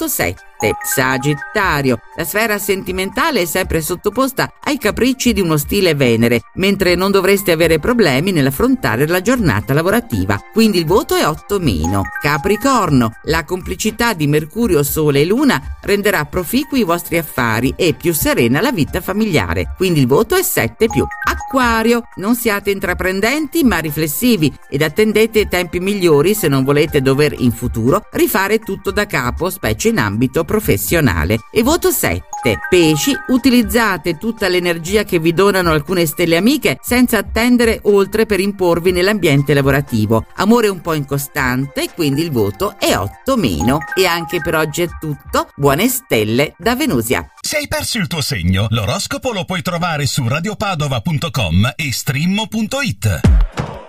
voto 7. Sagittario, la sfera sentimentale è sempre sottoposta ai capricci di uno stile Venere, mentre non dovreste avere problemi nell'affrontare la giornata lavorativa, quindi il voto è 8-. Capricorno, la complicità di Mercurio, Sole e Luna renderà proficui i vostri affari e più serena la vita familiare, quindi il voto è 7+. Acquario, non siate intraprendenti ma riflessivi ed attendete tempi migliori se non volete dover in futuro rifare tutto da capo, specie in ambito professionale. E voto 7. Pesci, utilizzate tutta l'energia che vi donano alcune stelle amiche senza attendere oltre per imporvi nell'ambiente lavorativo. Amore un po' incostante, quindi il voto è 8-. E anche per oggi è tutto. Buone stelle da Venusia. Se hai perso il tuo segno, l'oroscopo lo puoi trovare su radiopadova.com e stream.it.